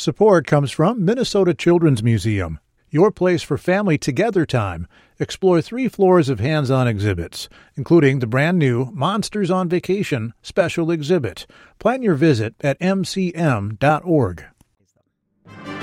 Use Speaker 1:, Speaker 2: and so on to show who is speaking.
Speaker 1: Support comes from Minnesota Children's Museum, your place for family together time. Explore 3 floors of hands-on exhibits, including the brand-new Monsters on Vacation special exhibit. Plan your visit at mcm.org.